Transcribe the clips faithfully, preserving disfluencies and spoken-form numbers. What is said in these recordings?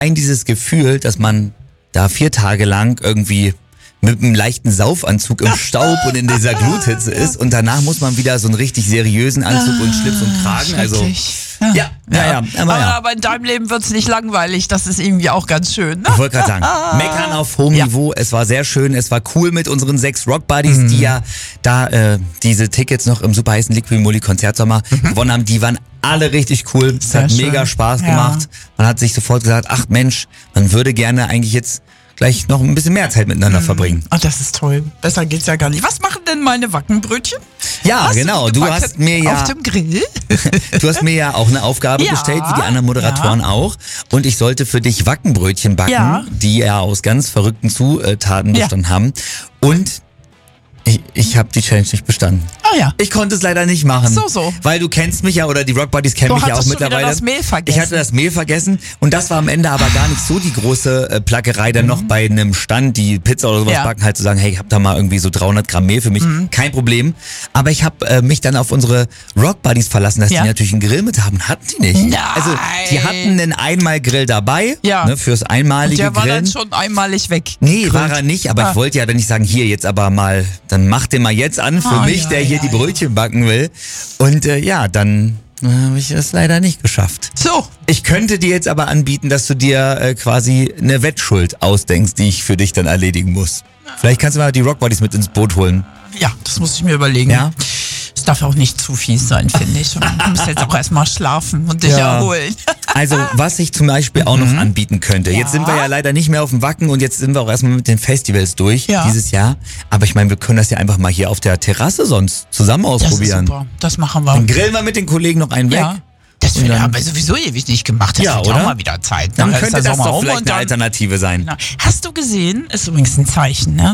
Ein dieses Gefühl, dass man da vier Tage lang irgendwie mit einem leichten Saufanzug im Staub und in dieser Gluthitze ist und danach muss man wieder so einen richtig seriösen Anzug und Schlips und Kragen. Also Ja, ja, ja, ja, aber, ja. aber in deinem Leben wird's nicht langweilig. Das ist irgendwie auch ganz schön. Ne? Ich wollte gerade sagen, meckern auf hohem Ja. Niveau. Es war sehr schön, es war cool mit unseren sechs Rock Buddies, Mhm. die ja da äh, diese Tickets noch im super heißen Liquid Moly Konzertsommer Mhm. gewonnen haben. Die waren alle richtig cool. Es Sehr hat schön. mega Spaß Ja. gemacht. Man hat sich sofort gesagt, ach Mensch, man würde gerne eigentlich jetzt gleich noch ein bisschen mehr Zeit miteinander verbringen. Ach, das ist toll. Besser geht's ja gar nicht. Was machen denn meine Wackenbrötchen? Ja, Hast genau. Du gebacken? hast mir ja Auf dem Grill? Du hast mir ja auch eine Aufgabe Ja, gestellt, wie die anderen Moderatoren ja. auch. Und ich sollte für dich Wackenbrötchen backen, Ja. die ja aus ganz verrückten Zutaten Ja. bestanden haben. Und ich, ich habe die Challenge nicht bestanden. Ah ja. Ich konnte es leider nicht machen. So, so. Weil du kennst mich ja, oder die Rock Buddies kennen Du mich ja auch hattest schon wieder mittlerweile. das Mehl vergessen. Ich hatte das Mehl vergessen und das war am Ende aber gar nicht so die große äh, Plackerei, dann noch bei einem Stand, die Pizza oder sowas Ja. backen, halt zu sagen, hey, ich hab da mal irgendwie so dreihundert Gramm Mehl für mich. Kein Problem. Aber ich habe äh, mich dann auf unsere Rock Buddies verlassen, dass Ja. die natürlich einen Grill mit haben. Hatten die nicht. Nein. Also die hatten einen Einmalgrill dabei, Ja. ne, fürs einmalige Der war Grillen. dann schon einmalig weg. Nee, war er nicht, aber Ah. ich wollte ja dann nicht sagen, hier jetzt aber mal, dann mach den mal jetzt an für Ah, mich, ja, der hier ja, die Brötchen backen will. Und äh, ja, dann äh, habe ich es leider nicht geschafft. So. Ich könnte dir jetzt aber anbieten, dass du dir äh, quasi eine Wettschuld ausdenkst, die ich für dich dann erledigen muss. Vielleicht kannst du mal die Rock Buddies mit ins Boot holen. Ja, das muss ich mir überlegen. Ja? Es darf auch nicht zu fies sein, finde ich. Und du musst jetzt auch erstmal schlafen und dich Ja. erholen. Also, was ich zum Beispiel auch noch anbieten könnte. Jetzt sind wir ja leider nicht mehr auf dem Wacken und jetzt sind wir auch erstmal mit den Festivals durch Ja. dieses Jahr. Aber ich meine, wir können das ja einfach mal hier auf der Terrasse sonst zusammen Das ist ausprobieren. super. Das machen wir. Dann grillen wir mit den Kollegen noch einen weg. Ja. Das Und wird dann- aber sowieso ewig nicht gemacht. Das Ja, wird ja oder? auch mal wieder Zeit. Dann ist könnte der das Sommer doch um vielleicht und eine dann- Alternative sein. Na, hast du gesehen, ist übrigens ein Zeichen, ne?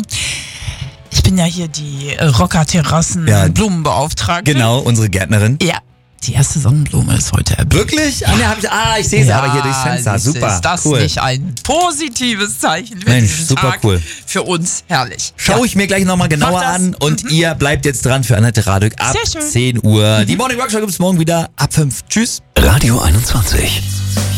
Ich bin ja hier die äh, Rocker-Terrassen Ja. Blumenbeauftragte. Genau, unsere Gärtnerin. Ja. Die erste Sonnenblume ist heute erblüht. Wirklich? Ah, nee, hab ich, ah, ich sehe sie aber hier durchs Fenster. siehst du, Super, Ist das cool. nicht ein positives Zeichen für Mensch, diesen super Tag? cool. Für uns herrlich. Schau ich mir gleich nochmal genauer Mach das. an und ihr bleibt jetzt dran für Annette Radück ab Sehr schön. zehn Uhr. Die Morning Rock Show gibt's morgen wieder ab fünf. Tschüss. Radio einundzwanzig.